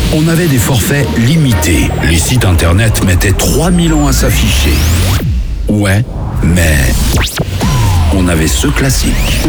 On avait des forfaits limités. Les sites internet mettaient 3000 ans à s'afficher. Ouais, mais on avait ce classique.